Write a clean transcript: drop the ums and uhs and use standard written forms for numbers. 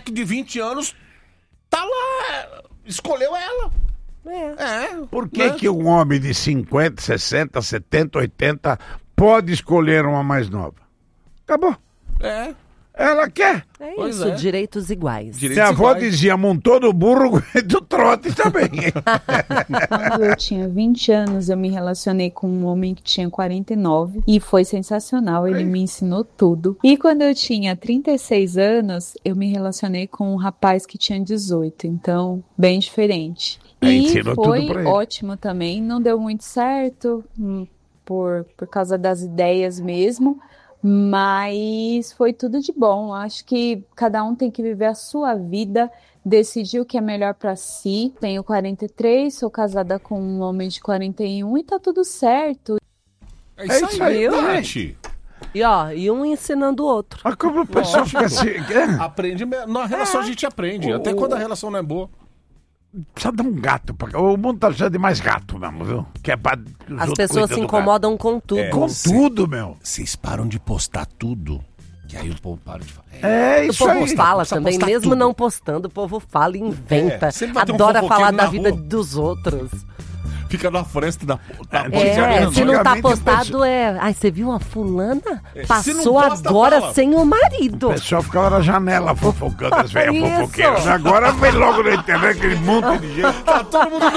moleque de 20 anos tá lá, escolheu ela. Por que um homem de 50, 60, 70, 80 pode escolher uma mais nova? Acabou. Ela quer. É isso, direitos iguais. Minha avó dizia, montou no burro do trote também. Quando eu tinha 20 anos, eu me relacionei com um homem que tinha 49 e foi sensacional, ele me ensinou tudo. E quando eu tinha 36 anos, eu me relacionei com um rapaz que tinha 18, então bem diferente. E foi ótimo também, não deu muito certo por causa das ideias mesmo. Mas foi tudo de bom. Acho que cada um tem que viver a sua vida, decidir o que é melhor pra si. Tenho 43, sou casada com um homem de 41 e tá tudo certo. É isso aí, Tati. E um ensinando o outro. Mas como o pessoal fica assim... Aprende, na relação a gente aprende, até quando a relação não é boa. Precisa dar um gato. O mundo tá precisando de mais gato mesmo, viu? Que é pra as pessoas se incomodam com tudo. Com tudo, meu. Vocês param de postar tudo. Que aí o povo para de falar. Isso aí. O povo fala também, mesmo tudo. Não postando, o povo fala e inventa. Adora falar da vida dos outros. Fica na fresta da se não tá postado, Ai, você viu a fulana? Passou agora sem o marido. O pessoal ficava na janela fofocando as velhas fofoqueiras. Agora vem logo na internet aquele monte de gente. Tá todo mundo